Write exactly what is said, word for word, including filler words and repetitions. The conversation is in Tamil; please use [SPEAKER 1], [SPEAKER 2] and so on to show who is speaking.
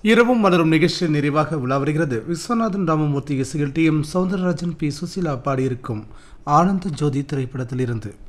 [SPEAKER 1] இரவும் மலரும் நிகழ்ச்சி நிறைவாக உலா வருகிறது. விஸ்வநாதன் ராமமூர்த்தி இசையில் D M Soundararajan, B Susheela பாடியிருக்கும் ஆனந்த ஜோதி திரைப்படத்திலிருந்து.